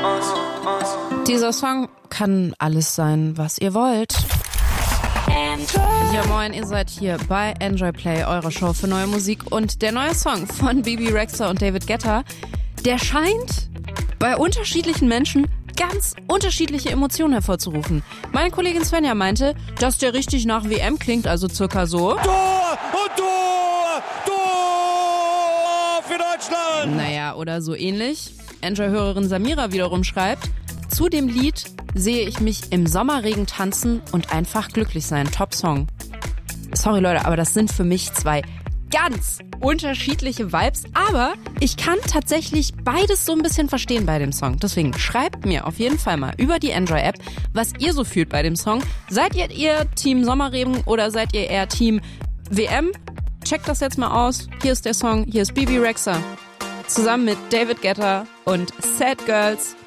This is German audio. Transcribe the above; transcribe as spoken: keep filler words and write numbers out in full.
Dieser Song kann alles sein, was ihr wollt. Ja moin, ihr seid hier bei Enjoy Play, eurer Show für neue Musik. Und der neue Song von Bebe Rexha und David Guetta, der scheint bei unterschiedlichen Menschen ganz unterschiedliche Emotionen hervorzurufen. Meine Kollegin Svenja meinte, dass der richtig nach W M klingt, also circa so. Tor und Tor! Tor für Deutschland! Naja, oder so ähnlich. Enjoy-Hörerin Samira wiederum schreibt, zu dem Lied sehe ich mich im Sommerregen tanzen und einfach glücklich sein. Top-Song. Sorry Leute, aber das sind für mich zwei ganz unterschiedliche Vibes, aber ich kann tatsächlich beides so ein bisschen verstehen bei dem Song. Deswegen schreibt mir auf jeden Fall mal über die Enjoy-App, was ihr so fühlt bei dem Song. Seid ihr eher Team Sommerregen oder seid ihr eher Team W M? Checkt das jetzt mal aus. Hier ist der Song, hier ist Bebe Rexha. Zusammen mit David Guetta und Sad Girls.